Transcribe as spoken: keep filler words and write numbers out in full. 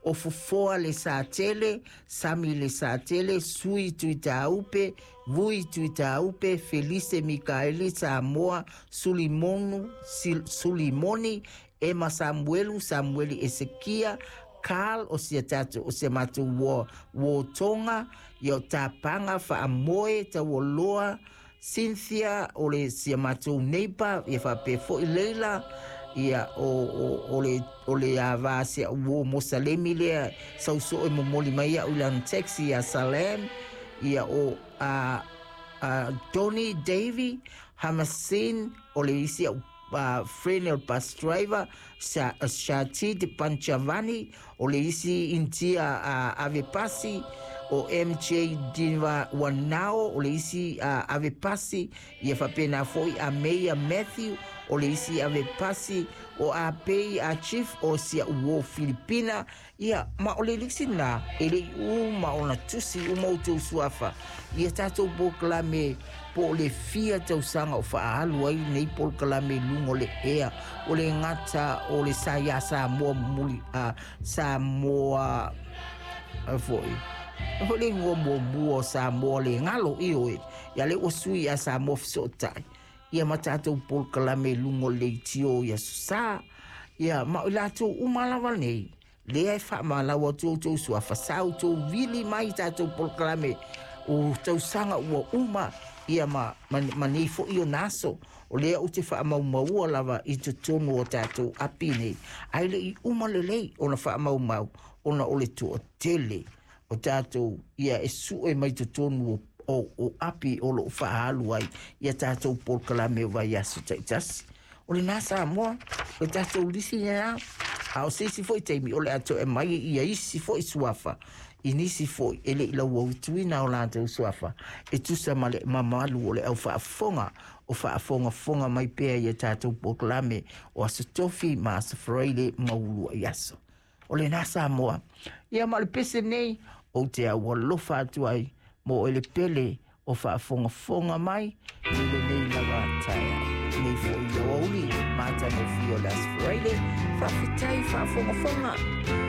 o fofoa le sa tele, sami le sa tele, sui tuita upe, vui tuita upe, Felice Mikaeli Samoa, Sulimonu, Sulimoni, Emma Samuelu, Samueli Ezekia, Carl o sia tatu o sia matu wo, wo tonga, yo tapanga fa amoe ta woloa, Cynthia o le sia matu neighbor, ia fa pefo i leila, ia o o o le o le ava sia wo mosalemi le sau so e momoli mai o lan taxi a Salem ia o a a Tony Davy Hamasin o le isi a uh, Frenel bus driver sa Shati de Panchavani o le isi intia a uh, ave pasi o M J Diva Wanao o le isi a uh, ave pasi ia fa pena foi a Meia Matthew o le isi ave pasi o a pei a chief o sia uo Filipina ia ma o le lixina ele u ma ona tusi u mo tu suafa ia tato po klame po le fia tau sanga o fa alu ai nei po klame lungo le ea o le ngata o le saya sa mo muli a sa mo a foi o le ngo mo mo sa mo le ngalo i o ia le o sui a sa mo so tai ia matato pol kalame lungo le tio ia sa ia ma la to umalawa nei le ai fa malawa to to so fa sau to vili mai tato pol kalame o to sanga o uma ia ma mani fo io naso o le o te fa mau mau lava i te tono o tato apine ai le uma le le ona fa mau mau ona o le to tele o tato ia e su e mai te tono o o api o lo fa halu ai ia tatou por kalame vai aso taitas o le nasa mo o tatou lisi ya a o sisi foi teimi o le ato e mai ia isi foi suafa inisi foi ele ila wo tuina o la te suafa e tu sa male mamalu o le au fa fonga o fa fonga fonga mai pe ia tatou por kalame o aso tofi ma aso freile maulu iaso o le nasa mo ia mal pese nei o te au lofa tu ai mo ele pele o fa fonga fonga mai ni le nei lava taia nei fo i oli mata no fio las Friday fa fitai fa fonga fonga